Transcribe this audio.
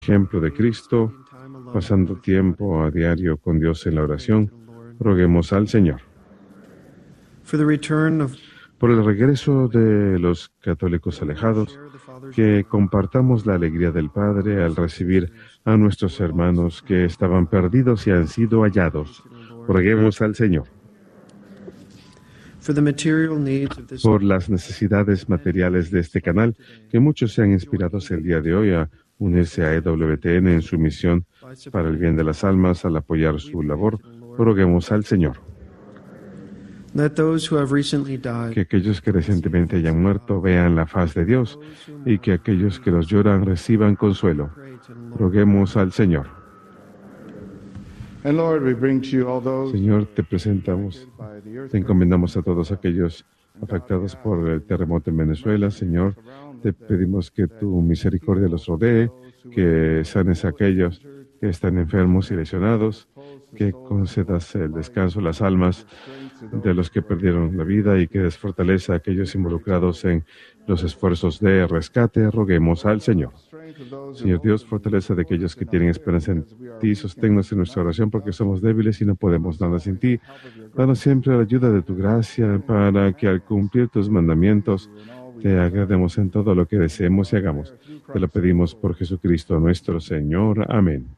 ejemplo de Cristo, pasando tiempo a diario con Dios en la oración, roguemos al Señor. Por el regreso de los católicos alejados, que compartamos la alegría del Padre al recibir a nuestros hermanos que estaban perdidos y han sido hallados. Roguemos al Señor. Por las necesidades materiales de este canal, que muchos sean inspirados el día de hoy a unirse a EWTN en su misión para el bien de las almas al apoyar su labor, roguemos al Señor. Que aquellos que recientemente hayan muerto vean la faz de Dios y que aquellos que los lloran reciban consuelo. Roguemos al Señor. Señor, te presentamos, te encomendamos a todos aquellos afectados por el terremoto en Venezuela. Señor, te pedimos que tu misericordia los rodee, que sanes a aquellos que están enfermos y lesionados, que concedas el descanso a las almas de los que perdieron la vida y que des fortaleza a aquellos involucrados en los esfuerzos de rescate. Roguemos al Señor. Señor Dios, fortaleza de aquellos que tienen esperanza en ti, sosténnos en nuestra oración porque somos débiles y no podemos nada sin ti. Danos siempre la ayuda de tu gracia para que al cumplir tus mandamientos te agrademos en todo lo que deseemos y hagamos. Te lo pedimos por Jesucristo nuestro Señor. Amén.